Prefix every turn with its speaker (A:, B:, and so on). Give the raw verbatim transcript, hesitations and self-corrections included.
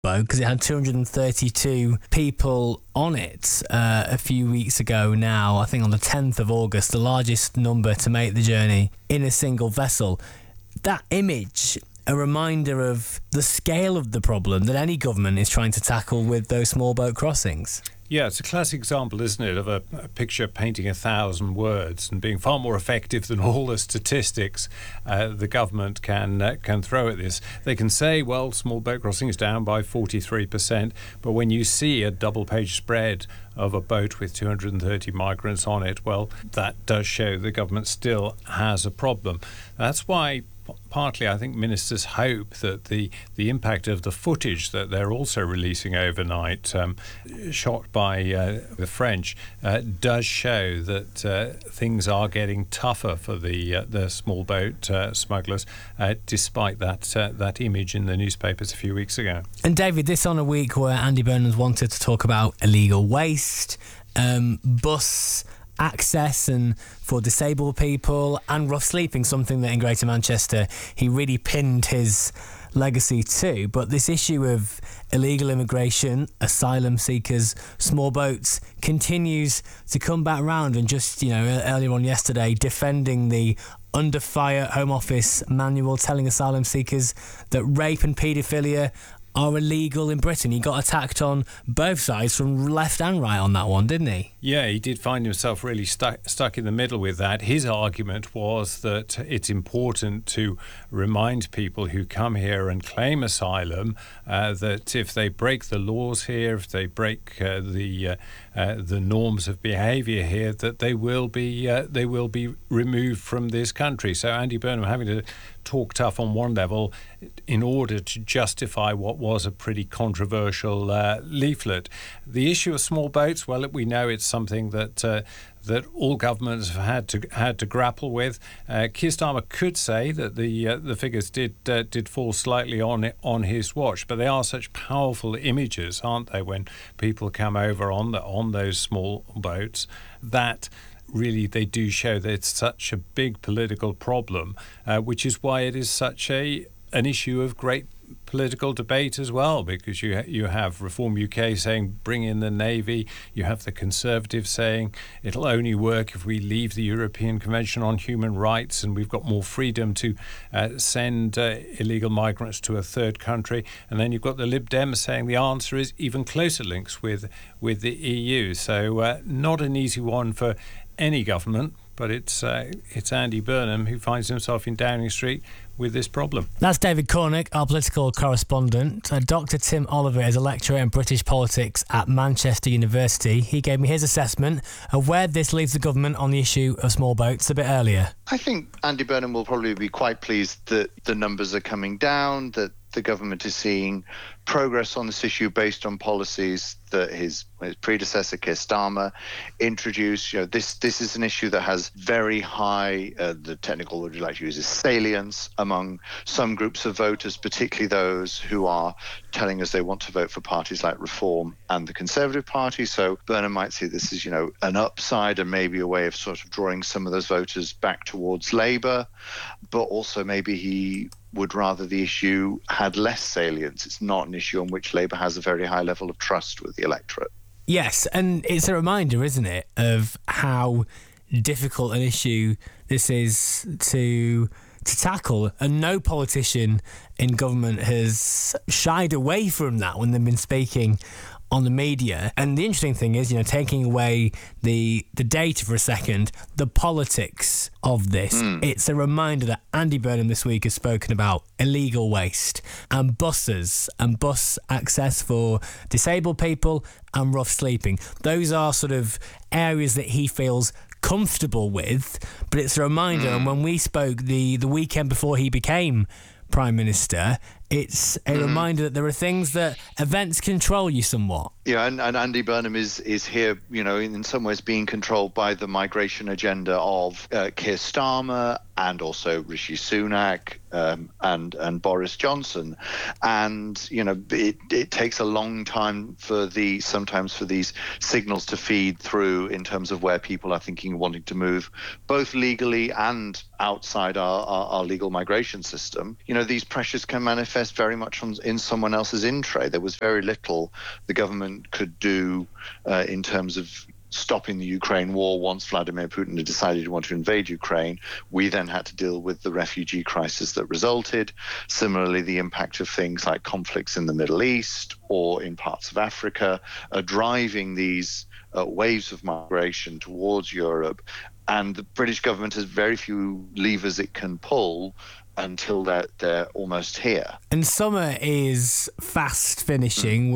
A: boat because it had two hundred thirty-two people on it uh, a few weeks ago now, I think on the tenth of August, the largest number to make the journey in a single vessel. That image, a reminder of the scale of the problem that any government is trying to tackle with those small boat crossings.
B: Yeah, it's a classic example, isn't it, of a, a picture painting a thousand words and being far more effective than all the statistics uh, the government can uh, can throw at this. They can say, well, small boat crossing is down by forty-three percent, but when you see a double-page spread of a boat with two hundred thirty migrants on it, well, that does show the government still has a problem. That's why partly I think ministers hope that the, the impact of the footage that they're also releasing overnight, um, shot by uh, the French, uh, does show that uh, things are getting tougher for the uh, the small boat uh, smugglers, uh, despite that uh, that image in the newspapers a few weeks ago.
A: And David, this on a week where Andy Burnham's wanted to talk about illegal waste, um, bus access and for disabled people, and rough sleeping, something that in Greater Manchester he really pinned his legacy to. But this issue of illegal immigration, asylum seekers, small boats continues to come back round. And just, you know, earlier on yesterday, defending the Under Fire Home Office manual telling asylum seekers that rape and paedophilia are illegal in Britain. He got attacked on both sides, from left and right, on that one, didn't he?
B: Yeah, he did find himself really stuck stuck in the middle with that. His argument was that it's important to remind people who come here and claim asylum uh, that if they break the laws here, if they break uh, the uh, uh, the norms of behaviour here, that they will be uh, they will be removed from this country. So Andy Burnham having to talk tough on one level in order to justify what was a pretty controversial uh, leaflet. The issue of small boats, well, we know it's something that uh, that all governments have had to had to grapple with. Uh, Keir Starmer could say that the uh, the figures did uh, did fall slightly on it, on his watch, but they are such powerful images, aren't they, when people come over on the on those small boats, that really they do show that it's such a big political problem, uh, which is why it is such a an issue of great political debate as well, because you ha- you have Reform U K saying bring in the Navy, you have the Conservatives saying it'll only work if we leave the European Convention on Human Rights and we've got more freedom to uh, send uh, illegal migrants to a third country, and then you've got the Lib Dems saying the answer is even closer links with with the E U. So uh, not an easy one for any government, but it's uh, it's Andy Burnham who finds himself in Downing Street with this problem.
A: That's David Cornick, our political correspondent. Uh, Doctor Tim Oliver is a lecturer in British politics at Manchester University. He gave me his assessment of where this leaves the government on the issue of small boats a bit earlier.
C: I think Andy Burnham will probably be quite pleased that the numbers are coming down, that the government is seeing progress on this issue based on policies that his, his predecessor, Keir Starmer, introduced. You know, this this is an issue that has very high, uh, the technical word you like to use is salience among some groups of voters, particularly those who are telling us they want to vote for parties like Reform and the Conservative Party. So Burnham might see this as, you know, an upside and maybe a way of sort of drawing some of those voters back towards Labour, but also maybe he would rather the issue had less salience. It's not an issue on which Labour has a very high level of trust with the electorate.
A: Yes, and it's a reminder, isn't it, of how difficult an issue this is to to tackle, and no politician in government has shied away from that when they've been speaking on the media. And the interesting thing is, you know, taking away the the data for a second, the politics of this, mm. it's a reminder that Andy Burnham this week has spoken about illegal waste and buses and bus access for disabled people and rough sleeping. Those are sort of areas that he feels comfortable with, but it's a reminder, mm. and when we spoke the, the weekend before he became Prime Minister, it's a mm. reminder that there are things that events control you somewhat.
C: Yeah, and, and Andy Burnham is is here, you know, in, in some ways being controlled by the migration agenda of uh, Keir Starmer and also Rishi Sunak um, and and Boris Johnson. And you know, it, it takes a long time for the sometimes for these signals to feed through in terms of where people are thinking, wanting to move, both legally and outside our, our, our legal migration system. You know, these pressures can manifest very much on, in someone else's in tray. There was very little the government could do uh, in terms of stopping the Ukraine war once Vladimir Putin had decided he wanted to invade Ukraine. We then had to deal with the refugee crisis that resulted. Similarly, the impact of things like conflicts in the Middle East or in parts of Africa are driving these uh, waves of migration towards Europe. And the British government has very few levers it can pull until they're, they're almost here.
A: And summer is fast finishing.